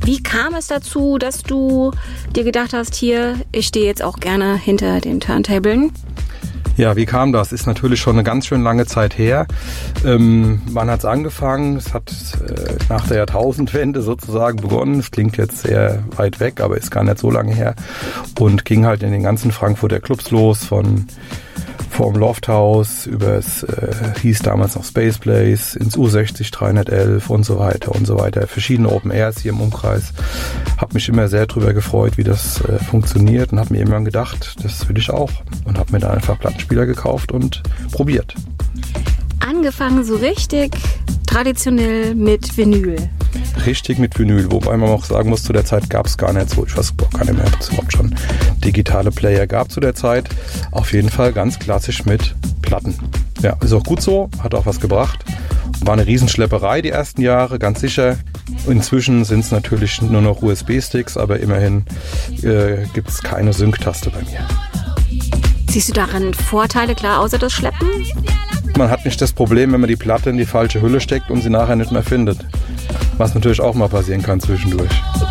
Wie kam es dazu, dass du dir gedacht hast, hier, ich stehe jetzt auch gerne hinter den Turntablen? Ja, wie kam das? Ist natürlich schon eine ganz schön lange Zeit her. Wann hat's angefangen? Es hat nach der Jahrtausendwende sozusagen begonnen. Es klingt jetzt sehr weit weg, aber ist gar nicht so lange her. Und ging halt in den ganzen Frankfurter Clubs los, vom Lofthaus über es hieß damals noch Space Place, ins U60 311 und so weiter und so weiter. Verschiedene Open Airs hier im Umkreis. Hab mich immer sehr drüber gefreut, wie das funktioniert und hab mir immer gedacht, das will ich auch. Und hab mir da einfach Plattenspieler gekauft und probiert. Angefangen so richtig traditionell mit Vinyl. Richtig mit Vinyl, wobei man auch sagen muss, zu der Zeit gab es gar nicht so, ich weiß gar nicht mehr, ob es überhaupt schon digitale Player gab zu der Zeit. Auf jeden Fall ganz klassisch mit Platten. Ja, ist auch gut so, hat auch was gebracht. War eine Riesenschlepperei die ersten Jahre, ganz sicher. Inzwischen sind es natürlich nur noch USB-Sticks, aber immerhin gibt es keine Sync-Taste bei mir. Siehst du daran Vorteile, klar, außer das Schleppen? Man hat nicht das Problem, wenn man die Platte in die falsche Hülle steckt und sie nachher nicht mehr findet. Was natürlich auch mal passieren kann zwischendurch.